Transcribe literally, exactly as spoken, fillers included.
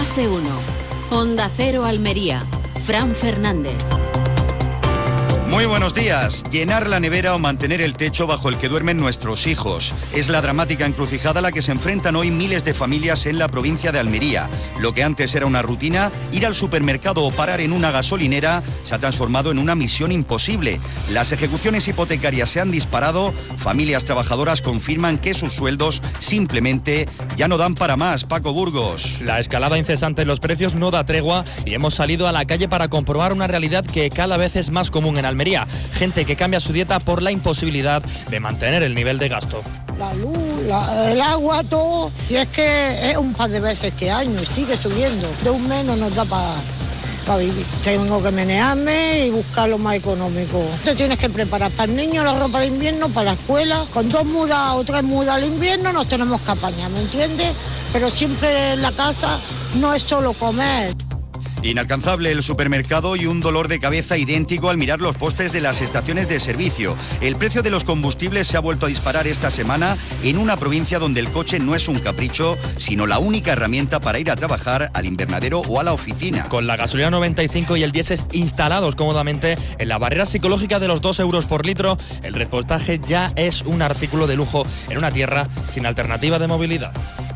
Más de uno. Onda Cero Almería. Fran Fernández. Muy buenos días. Llenar la nevera o mantener el techo bajo el que duermen nuestros hijos. Es la dramática encrucijada a la que se enfrentan hoy miles de familias en la provincia de Almería. Lo que antes era una rutina, ir al supermercado o parar en una gasolinera, se ha transformado en una misión imposible. Las ejecuciones hipotecarias se han disparado, familias trabajadoras confirman que sus sueldos simplemente ya no dan para más. Paco Burgos. La escalada incesante en los precios no da tregua y hemos salido a la calle para comprobar una realidad que cada vez es más común en Almería. Gente que cambia su dieta por la imposibilidad de mantener el nivel de gasto. La luz, la, el agua, todo. Y es que es un par de veces este año, sigue subiendo. De un mes no nos da para pa vivir. Tengo que menearme y buscar lo más económico. Te tienes que preparar para el niño la ropa de invierno, para la escuela. Con dos mudas o tres mudas al invierno nos tenemos que apañar, ¿me entiendes? Pero siempre en la casa no es solo comer. Inalcanzable el supermercado y un dolor de cabeza idéntico al mirar los postes de las estaciones de servicio. El precio de los combustibles se ha vuelto a disparar esta semana en una provincia donde el coche no es un capricho, sino la única herramienta para ir a trabajar al invernadero o a la oficina. Con la gasolina noventa y cinco y el diésel instalados cómodamente en la barrera psicológica de los dos euros por litro, el repostaje ya es un artículo de lujo en una tierra sin alternativa de movilidad.